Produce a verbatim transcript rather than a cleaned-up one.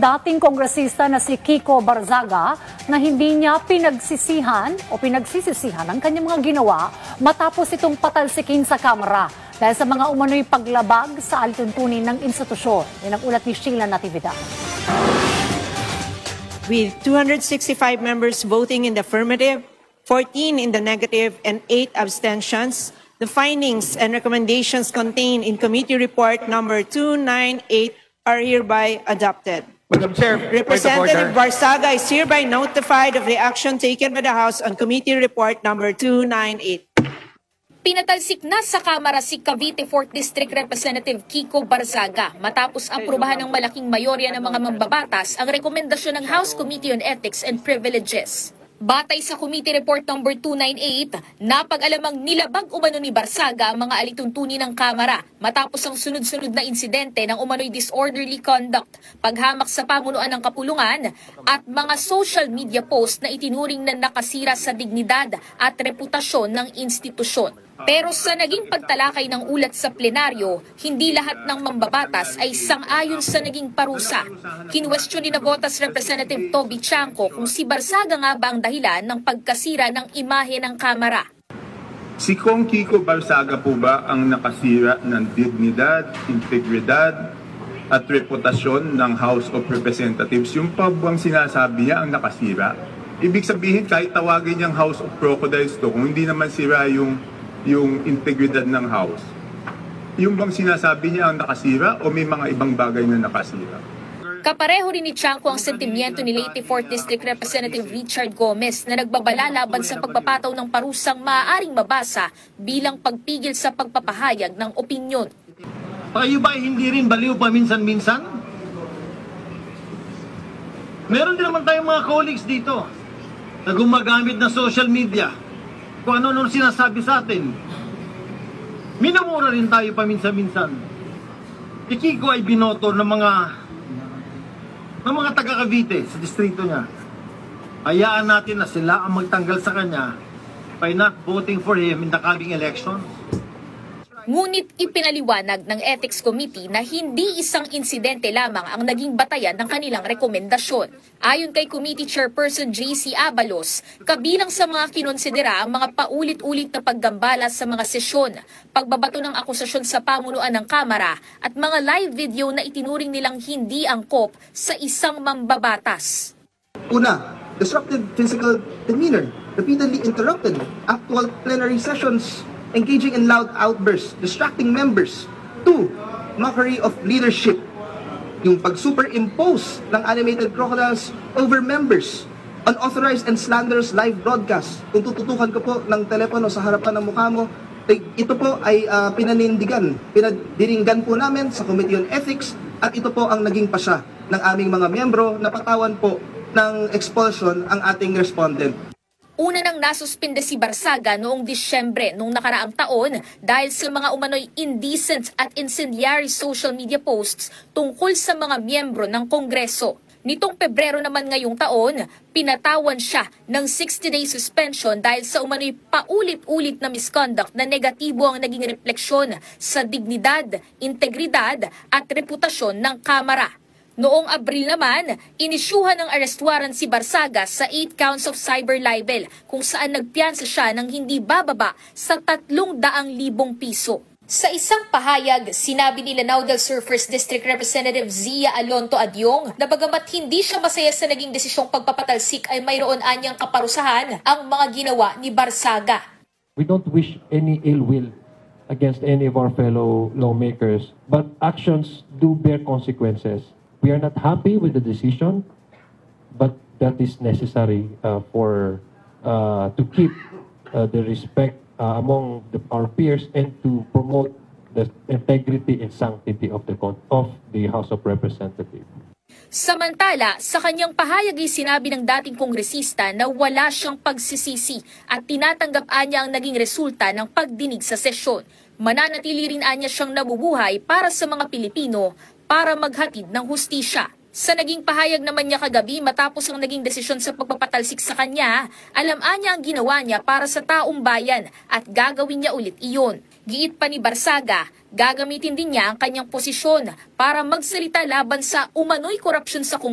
dating kongresista na si Kiko Barzaga na hindi niya pinagsisihan o pinagsisisihan ang kanyang mga ginawa matapos itong patalsikin sa Kamara dahil sa mga umano'y paglabag sa alituntunin ng institusyon. Yan ang ulat ni Sheila Natividad. With two hundred sixty-five members voting in the affirmative, fourteen in the negative, and eight abstentions, the findings and recommendations contained in Committee Report number two ninety-eight are hereby adopted. Madam Chair, Representative Barzaga is hereby notified of the action taken by the House on Committee Report number two ninety-eight. Pinatalsik na sa Kamara si Cavite fourth District Representative Kiko Barzaga matapos aprubahan ng malaking mayorya ng mga mambabatas ang rekomendasyon ng House Committee on Ethics and Privileges. Batay sa Committee Report number two ninety-eight, napag-alamang nilabag umano ni Barzaga ang mga alituntunin ng Kamara matapos ang sunod-sunod na insidente ng umano'y disorderly conduct, paghamak sa pamunuan ng kapulungan at mga social media post na itinuring na nakasira sa dignidad at reputasyon ng institusyon. Pero sa naging pagtalakay ng ulat sa plenaryo, hindi lahat ng mambabatas ay sang-ayon sa naging parusa. Kinwestiyon ni Navotas Representative Toby Chanco kung si Barzaga nga ba ang dahilan ng pagkasira ng imahe ng Kamara. Si Kong Kiko Barzaga po ba ang nakasira ng dignidad, integridad at reputasyon ng House of Representatives? Yung pa bang sinasabi niya ang nakasira? Ibig sabihin kahit tawagin niyang House of Crocodiles to, kung hindi naman sira yung yung integridad ng House, yung bang sinasabi niya ang nakasira o may mga ibang bagay na nakasira? Kapareho rin ni Chanco ang sentimiento ni Leyte fourth District Representative Richard Gomez na nagbabala laban sa pagpapataw ng parusang maaaring mabasa bilang pagpigil sa pagpapahayag ng opinyon. Kayo ba hindi rin baliw paminsan-minsan? Meron din naman tayong mga colleagues dito na gumagamit ng social media kung ano-ano sinasabi sa atin. Minamura rin tayo paminsan-minsan. Si Kiko ay binoto ng mga ng mga taga-Cavite sa distrito niya. Hayaan natin na sila ang magtanggal sa kanya by not voting for him in the coming elections. Ngunit ipinaliwanag ng Ethics Committee na hindi isang insidente lamang ang naging batayan ng kanilang rekomendasyon. Ayon kay Committee Chairperson J C Abalos, kabilang sa mga kinonsidera ang mga paulit-ulit na paggambala sa mga sesyon, pagbabato ng akusasyon sa pamunuan ng Kamara at mga live video na itinuring nilang hindi angkop sa isang mambabatas. Una, disrupted physical demeanor, repeatedly interrupted actual plenary sessions, engaging in loud outbursts, distracting members. Two, mockery of leadership. Yung pag-superimpose ng animated crocodiles over members. Unauthorized and slanderous live broadcast. Kung tututukan ko po ng telepono sa harapan ng mukha mo, ito po ay uh, pinanindigan. Pinadiringgan po namin sa Committee on Ethics at ito po ang naging pasya ng aming mga miyembro na patawan po ng expulsion ang ating respondent. Una nang nasuspinde si Barzaga noong Disyembre noong nakaraang taon dahil sa mga umano'y indecent at incendiary social media posts tungkol sa mga miyembro ng Kongreso. Nitong Pebrero naman ngayong taon, pinatawan siya ng sixty day suspension dahil sa umano'y paulit-ulit na misconduct na negatibo ang naging refleksyon sa dignidad, integridad at reputasyon ng Kamara. Noong Abril naman, inisyuhan ng arrest warrant si Barzaga sa eight counts of cyber libel kung saan nagpiyansa siya ng hindi bababa sa tatlong daang libong piso. Sa isang pahayag, sinabi ni Lanao del Sur first District Representative Zia Alonto Adyong na bagamat hindi siya masaya sa naging desisyong pagpapatalsik ay mayroon anyang kaparusahan ang mga ginawa ni Barzaga. We don't wish any ill will against any of our fellow lawmakers, but actions do bear consequences. We are not happy with the decision, but that is necessary uh, for uh, to keep uh, the respect uh, among the, our peers and to promote the integrity and sanctity of the of the House of Representatives. Samantala, sa kanyang pahayag ay sinabi ng dating kongresista na wala siyang pagsisisi at tinatanggap niya ang naging resulta ng pagdinig sa sesyon. Mananatili rin niya siyang nabubuhay para sa mga Pilipino para maghatid ng hustisya. Sa naging pahayag naman niya kagabi matapos ang naging desisyon sa pagpapatalsik sa kanya, alam niya ang ginawa niya para sa taong bayan at gagawin niya ulit iyon. Giit pa ni Barzaga, gagamitin din niya ang kanyang posisyon para magsalita laban sa umano'y korupsyon sa Kongreso